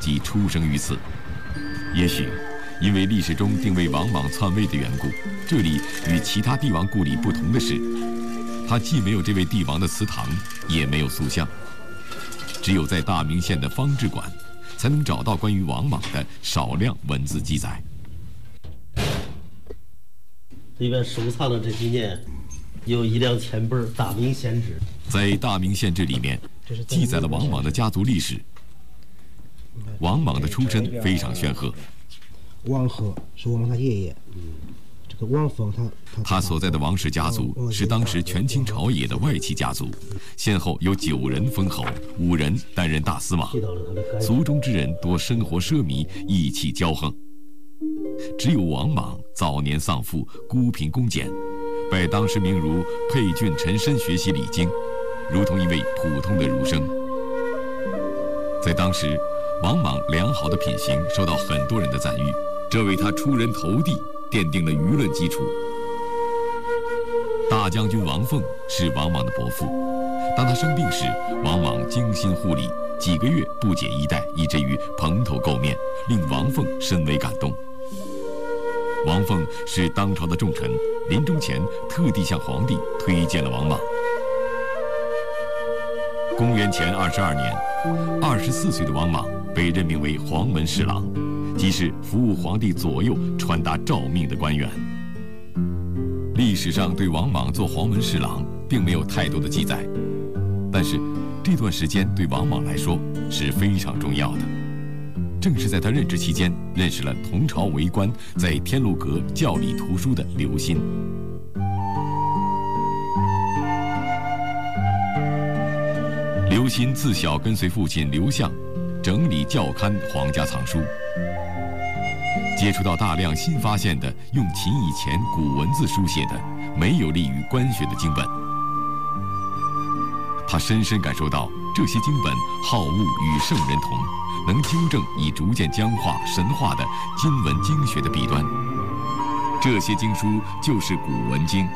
即出生于此。也许因为历史中定位王莽篡位的缘故，这里与其他帝王故里不同的是，它既没有这位帝王的祠堂，也没有塑像，只有在大名县的方志馆才能找到关于王莽的少量文字记载。 里面收藏的这几年有1两千本《大明县志》。 在《大明县志》里面记载了王莽的家族历史。王莽的出身非常显赫。 王和是王他爷爷，这个王凤他所在的王氏家族是当时权倾朝野的外戚家族，先后有9人封侯，5人担任大司马，族中之人多生活奢靡，意气骄横。只有王莽早年丧父，孤贫恭俭，拜当时名儒沛郡陈申学习礼经，如同一位普通的儒生。在当时，王莽良好的品行受到很多人的赞誉，这为他出人头地奠定了舆论基础。大将军王凤是王莽的伯父，当他生病时，王莽精心护理，几个月不解衣带，以至于蓬头垢面，令王凤深为感动。王凤是当朝的重臣，临终前特地向皇帝推荐了王莽。公元前22年，24岁的王莽被任命为黄门侍郎，即是服务皇帝左右、传达诏命的官员。历史上对王莽做黄门侍郎并没有太多的记载，但是这段时间对王莽来说是非常重要的。正是在他任职期间，认识了同朝为官，在天禄阁教理图书的刘歆。刘歆自小跟随父亲刘向整理校勘皇家藏书，接触到大量新发现的用秦以前古文字书写的没有利于官学的经本。他深深感受到这些经本好恶与圣人同，能纠正已逐渐僵化神化的今文经学的弊端。这些经书就是古文经。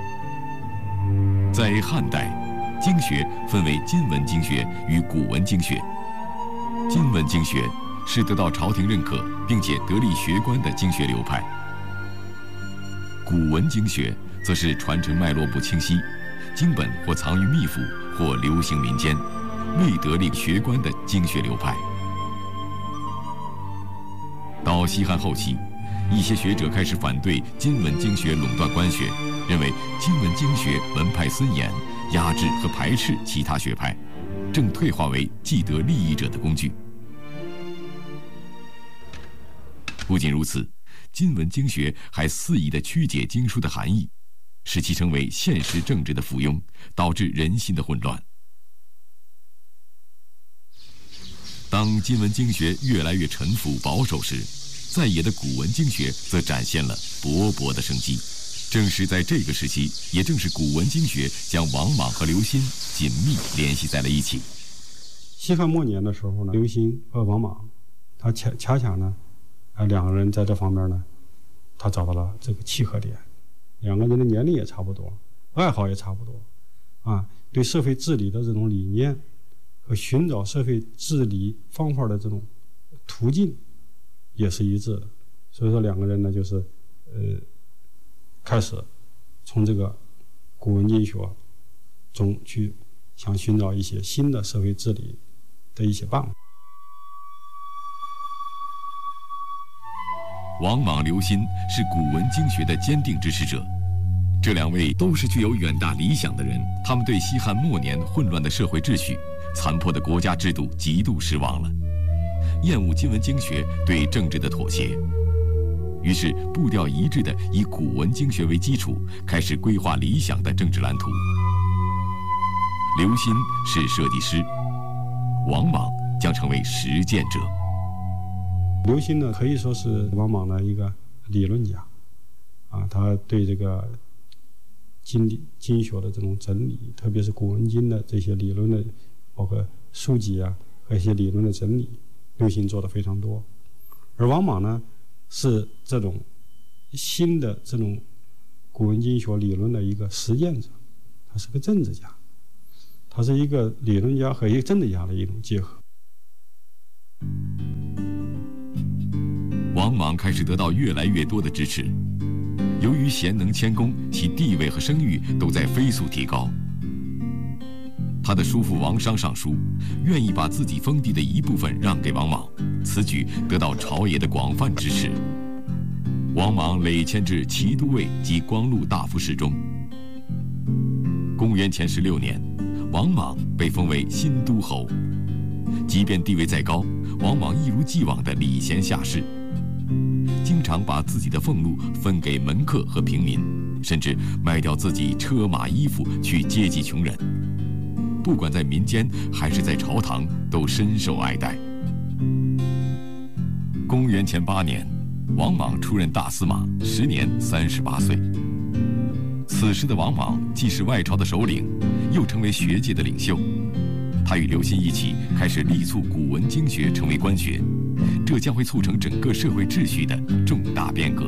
在汉代，经学分为今文经学与古文经学。今文经学是得到朝廷认可并且得力学官的经学流派，古文经学则是传承脉络不清晰，经本或藏于秘府或流行民间，未得力学官的经学流派。到西汉后期，一些学者开始反对今文经学垄断官学，认为今文经学门派森严，压制和排斥其他学派，正退化为既得利益者的工具。不仅如此，今文经学还肆意地曲解经书的含义，使其成为现实政治的附庸，导致人心的混乱。当今文经学越来越陈腐保守时，在野的古文经学则展现了勃勃的生机。正是在这个时期，也正是古文经学将王莽和刘歆紧密联系在了一起。 西汉末年的时候呢，刘歆和王莽，他恰恰呢，两个人在这方面呢，他找到了这个契合点。两个人的年龄也差不多，爱好也差不多，对社会治理的这种理念和寻找社会治理方法的这种途径也是一致的。所以说两个人呢，就是开始从这个古文经学中去想寻找一些新的社会治理的一些办法。 王莽、刘歆是古文经学的坚定支持者，这两位都是具有远大理想的人，他们对西汉末年混乱的社会秩序、残破的国家制度极度失望了，厌恶今文经学对政治的妥协，于是步调一致地以古文经学为基础，开始规划理想的政治蓝图。刘歆是设计师，王莽将成为实践者。 刘歆呢，可以说是王莽的一个理论家，他对这个经学的这种整理，特别是古文经的这些理论的，包括书籍和一些理论的整理，刘歆做的非常多。而王莽呢，是这种新的这种古文经学理论的一个实践者，他是个政治家，他是一个理论家和一个政治家的一种结合。 王莽开始得到越来越多的支持。由于贤能谦恭，其地位和声誉都在飞速提高。他的叔父王商上书，愿意把自己封地的一部分让给王莽，此举得到朝野的广泛支持。王莽累迁至骑都尉及光禄大夫侍中。公元前16年，王莽被封为新都侯。即便地位再高，王莽一如既往的礼贤下士，经常把自己的俸禄分给门客和平民，甚至卖掉自己车马衣服去接济穷人。不管在民间还是在朝堂，都深受爱戴。公元前8年，王莽出任大司马，时年38岁。此时的王莽既是外朝的首领，又成为学界的领袖。他与刘歆一起开始力促古文经学成为官学，这将会促成整个社会秩序的重大变革。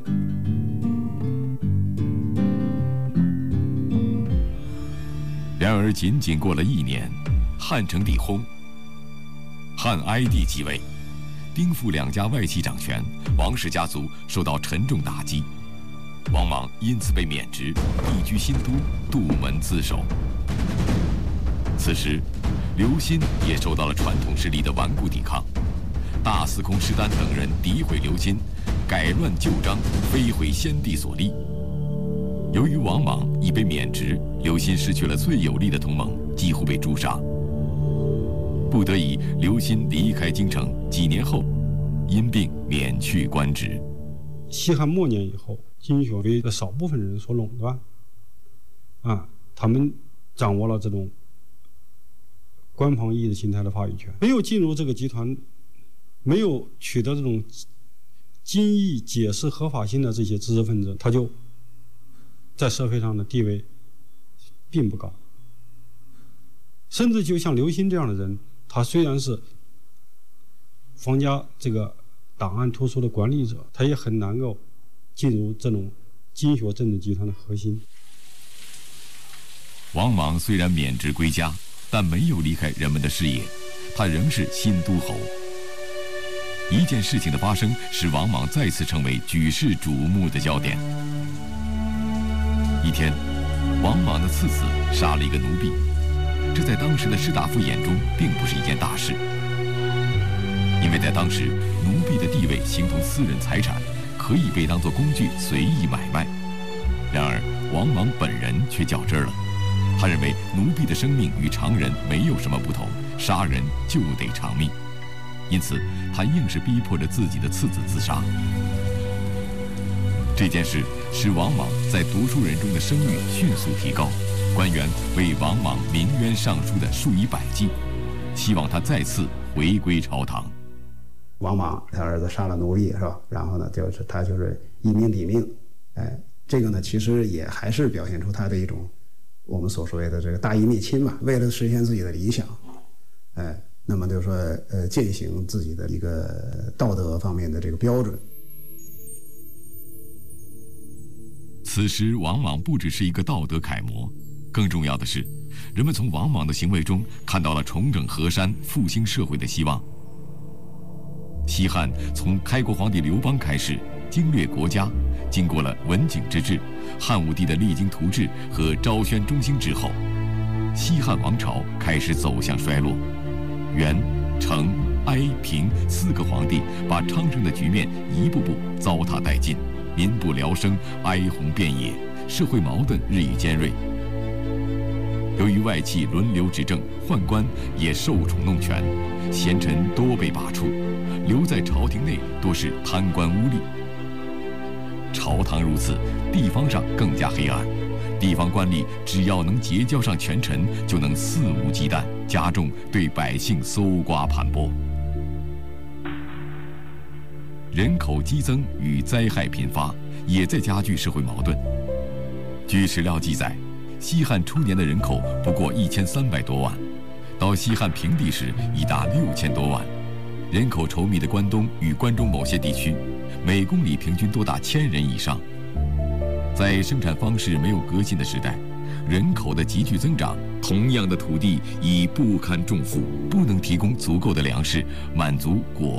然而，仅仅过了1年，汉成帝薨，汉哀帝即位，丁父2家外戚掌权，王氏家族受到沉重打击。王莽因此被免职，移居新都，杜门自守。此时，刘歆也受到了传统势力的顽固抵抗，大司空施丹等人诋毁刘歆，改乱旧章，非毁先帝所立。由于王莽已被免职，刘歆失去了最有力的同盟，几乎被诛杀。不得已，刘歆离开京城，几年后因病免去官职。 西汉末年以后，经学被少部分人所垄断，他们掌握了这种官旁意义的形态的话语权。没有进入这个集团，没有取得这种经义解释合法性的这些知识分子，他就在社会上的地位并不高。甚至就像刘歆这样的人，他虽然是皇家这个档案图书的管理者，他也很难够进入这种经学政治集团的核心。 王莽虽然免职归家，但没有离开人们的视野，他仍是新都侯。一件事情的发生，使王莽再次成为举世瞩目的焦点。一天，王莽的次子杀了一个奴婢，这在当时的士大夫眼中并不是一件大事，因为在当时，奴婢的地位形同私人财产，可以被当作工具随意买卖。然而，王莽本人却较真了，他认为奴婢的生命与常人没有什么不同，杀人就得偿命，因此他硬是逼迫着自己的次子自杀。这件事使王莽在读书人中的声誉迅速提高，官员为王莽鸣冤上书的数以百计，希望他再次回归朝堂。 王莽他儿子杀了奴婢是吧？然后呢，他一命抵命，这个呢其实也还是表现出他的一种我们所谓的这个大义灭亲嘛，为了实现自己的理想，那么就是说践行自己的一个道德方面的这个标准。 此时，王莽不只是一个道德楷模，更重要的是，人们从王莽的行为中看到了重整河山、复兴社会的希望。西汉从开国皇帝刘邦开始，经略国家，经过了文景之治、汉武帝的励精图治和昭宣中兴之后，西汉王朝开始走向衰落。元、成、哀、平4个皇帝把昌盛的局面一步步糟蹋殆尽，民不聊生，哀鸿遍野，社会矛盾日益尖锐。由于外戚轮流执政，宦官也受宠弄权，贤臣多被罢黜，留在朝廷内多是贪官污吏。朝堂如此，地方上更加黑暗。地方官吏只要能结交上权臣，就能肆无忌惮，加重对百姓搜刮盘剥。人口激增与灾害频发，也在加剧社会矛盾。据史料记载，西汉初年的人口不过1300多万，到西汉平帝时已达6000多万。人口稠密的关东与关中某些地区，每公里平均多达1000人以上。在生产方式没有革新的时代，人口的急剧增长，同样的土地已不堪重负，不能提供足够的粮食满足国